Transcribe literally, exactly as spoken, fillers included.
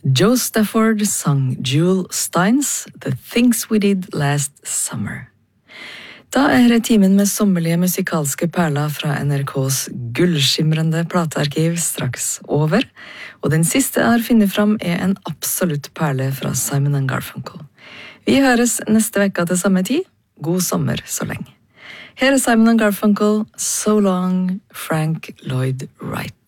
Joe Stafford sang Jewel Steins The Things We Did Last Summer. Da er dette timen med sommerlige musikalske perler fra N R K's gullskimrende platearkiv straks over, og den siste jeg har funnet fram er en absolutt perle fra Simon and Garfunkel. Vi høres neste vekka til samme tid. God sommer så lenge. Her er Simon and Garfunkel, So Long, Frank Lloyd Wright.